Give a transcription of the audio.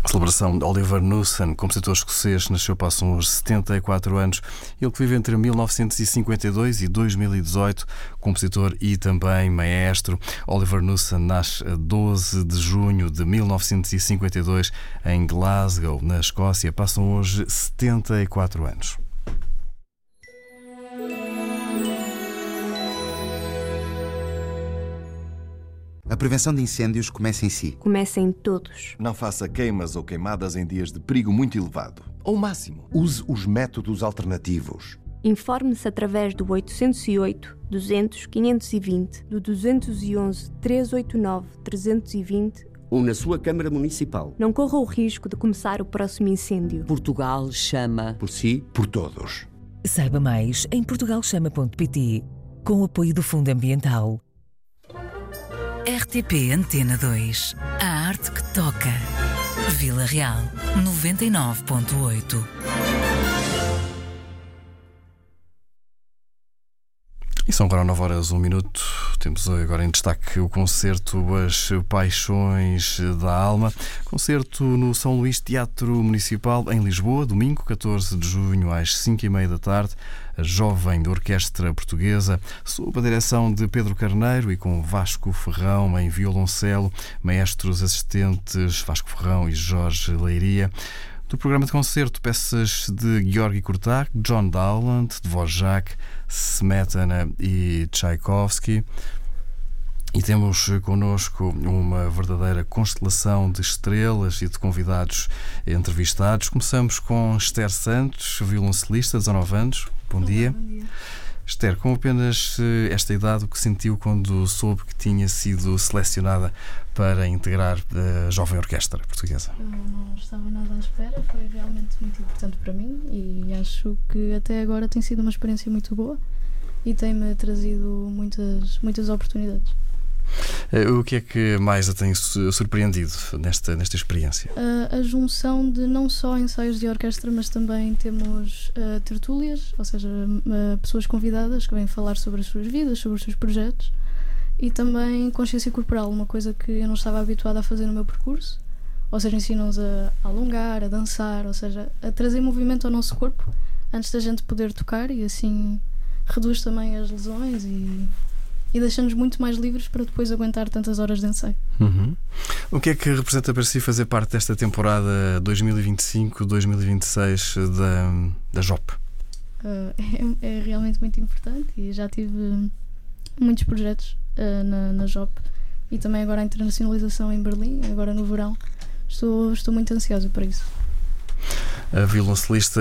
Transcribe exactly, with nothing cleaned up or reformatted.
Celebração de Oliver Knussen, compositor escocês, nasceu passam hoje setenta e quatro anos. Ele que vive entre mil novecentos e cinquenta e dois e dois mil e dezoito, compositor e também maestro. Oliver Knussen nasce a doze de junho de mil novecentos e cinquenta e dois em Glasgow, na Escócia. Passam hoje setenta e quatro anos. A prevenção de incêndios começa em si. Começa em todos. Não faça queimas ou queimadas em dias de perigo muito elevado, ou máximo. Use os métodos alternativos. Informe-se através do oitocentos e oito, duzentos, quinhentos e vinte, do duzentos e onze, trezentos e oitenta e nove, trezentos e vinte ou na sua Câmara Municipal. Não corra o risco de começar o próximo incêndio. Portugal chama. Por si, por todos. Saiba mais em portugal chama ponto pt, com o apoio do Fundo Ambiental. R T P Antena dois. A arte que toca. Vila Real, noventa e nove ponto oito. E são agora nove horas, um minuto. Temos agora em destaque o concerto As Paixões da Alma. Concerto no São Luís Teatro Municipal, em Lisboa, domingo, catorze de junho, às cinco e meia da tarde. A jovem Orquestra Portuguesa, sob a direção de Pedro Carneiro e com Vasco Ferrão em violoncelo, maestros assistentes Vasco Ferrão e Jorge Leiria. Do programa de concerto, peças de Georgi Kurtak, John Dowland, Dvorak, Smetana e Tchaikovsky. E temos connosco uma verdadeira constelação de estrelas e de convidados entrevistados. Começamos com Esther Santos, violoncelista, dezanove anos. Bom Olá, dia. Bom dia. Esther, com apenas esta idade, o que sentiu quando soube que tinha sido selecionada para integrar a jovem orquestra portuguesa? Eu não estava nada à espera, foi realmente muito importante para mim e acho que até agora tem sido uma experiência muito boa e tem-me trazido muitas, muitas oportunidades. O que é que mais a tem surpreendido nesta, nesta experiência? A, a junção de não só ensaios de orquestra, mas também temos uh, tertúlias, ou seja, uh, pessoas convidadas que vêm falar sobre as suas vidas, sobre os seus projetos, e também consciência corporal, uma coisa que eu não estava habituada a fazer no meu percurso, ou seja, ensinam-nos a, a alongar, a dançar, ou seja, a trazer movimento ao nosso corpo antes da gente poder tocar, e assim reduz também as lesões e... e deixa-nos muito mais livres para depois aguentar tantas horas de ensaio. Uhum. O que é que representa para si fazer parte desta temporada dois mil e vinte e cinco, dois mil e vinte e seis da, da J O P? Uh, é, é realmente muito importante e já tive muitos projetos uh, na, na J O P e também agora a internacionalização em Berlim, agora no verão. Estou, estou muito ansiosa para isso. A violoncelista